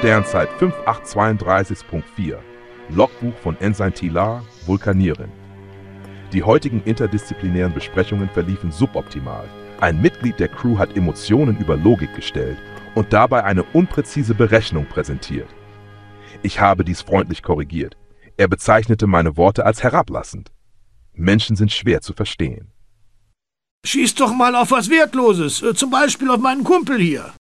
Sternzeit 5832.4. Logbuch von Ensign Tilar, Vulkanierin. Die heutigen interdisziplinären Besprechungen verliefen suboptimal. Ein Mitglied der Crew hat Emotionen über Logik gestellt und dabei eine unpräzise Berechnung präsentiert. Ich habe dies freundlich korrigiert. Er bezeichnete meine Worte als herablassend. Menschen sind schwer zu verstehen. Schieß doch mal auf was Wertloses, zum Beispiel auf meinen Kumpel hier.